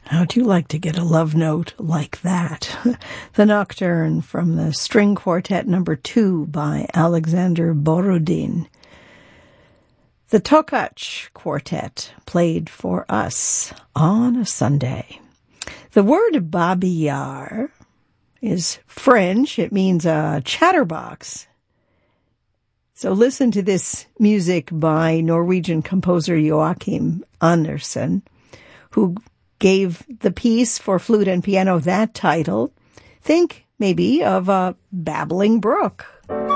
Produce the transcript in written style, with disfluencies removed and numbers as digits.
How'd you like to get a love note like that? The Nocturne from the String Quartet No. 2 by Alexander Borodin. The Tokach Quartet played for us on a Sunday. The word Babi Yar is French. It means a chatterbox. So listen to this music by Norwegian composer Joachim Andersen, who gave the piece for flute and piano that title. Think maybe of a babbling brook.